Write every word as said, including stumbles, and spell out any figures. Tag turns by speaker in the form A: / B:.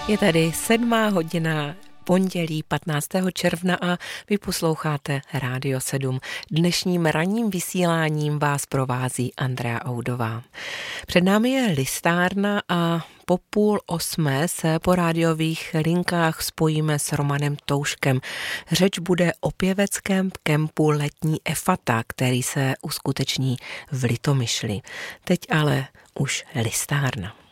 A: Je tady sedmá hodina, pondělí patnáctého června a vy posloucháte Rádio sedm. Dnešním ranním vysíláním vás provází Andrea Oudová. Před námi je listárna a po půl osmé se po rádiových linkách spojíme s Romanem Touškem. Řeč bude o pěveckém kempu Letní Efata, který se uskuteční v Litomyšli. Teď ale už listárna.